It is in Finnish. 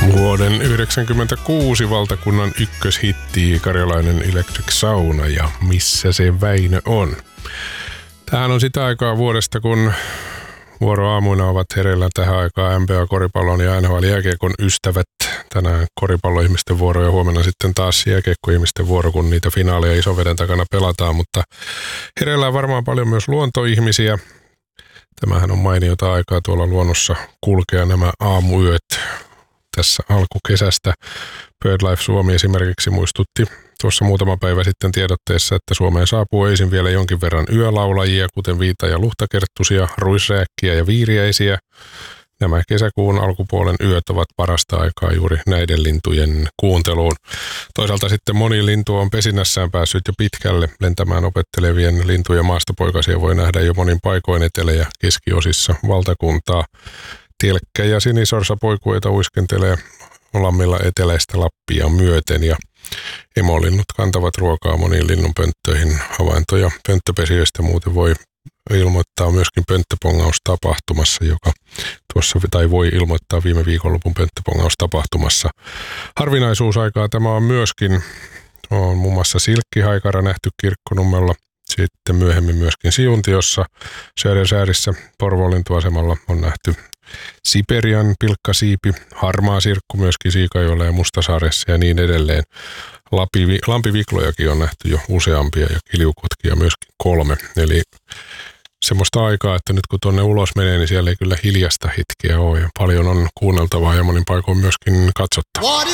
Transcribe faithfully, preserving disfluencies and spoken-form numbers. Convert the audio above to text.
Vuoden yhdeksänkymmentäkuusi valtakunnan ykköshitti Karjalainen Electric Sauna ja Missä se Väinö on. Tämähän on sitä aikaa vuodesta, kun vuoroaamuina ovat hereillä tähän aikaan N B A-koripallon ja N H L-jääkiekon ystävät. Tänään koripalloihmisten vuoro ja huomenna sitten taas jääkiekkoihmisten vuoro, kun niitä finaaleja isoveden takana pelataan. Mutta hereillä on varmaan paljon myös luontoihmisiä. Tämähän on mainiota aikaa tuolla luonnossa kulkea nämä aamuyöt. Tässä alkukesästä BirdLife Suomi esimerkiksi muistutti tuossa muutama päivä sitten tiedotteessa, että Suomeen saapuu ensin vielä jonkin verran yölaulajia, kuten viita- ja luhtakerttusia, ruisrääkkiä ja viiriäisiä. Nämä kesäkuun alkupuolen yöt ovat parasta aikaa juuri näiden lintujen kuunteluun. Toisaalta sitten moni lintu on pesinnässään päässyt jo pitkälle. Lentämään opettelevien lintujen maastopoikasia voi nähdä jo monin paikoin etelä- ja keskiosissa valtakuntaa. Tilkkä ja sinisorsapoikueita uiskentelee lammilla eteläistä Lappia myöten ja emolinnut kantavat ruokaa moniin linnunpönttöihin. Havaintoja pönttöpesijöistä muuten voi ilmoittaa myöskin pönttöpongaustapahtumassa, joka tuossa, tai voi ilmoittaa viime viikonlopun pönttöpongaustapahtumassa. Harvinaisuusaikaa tämä on myöskin, on muun muassa silkkihaikara nähty Kirkkonummella, sitten myöhemmin myöskin Siuntiossa, Södersärissä, Porvoolintuasemalla on nähty Siperian pilkkasiipi, harmaa sirkku myöskin Siikajoella ja Mustasaaressa ja niin edelleen. Lapi, lampiviklojakin on nähty jo useampia ja kiljukotkia myöskin kolme. Eli semmoista aikaa, että nyt kun tuonne ulos menee, niin siellä ei kyllä hiljasta hetkeä ole ja paljon on kuunneltavaa ja monin paikoin myöskin katsottavaa.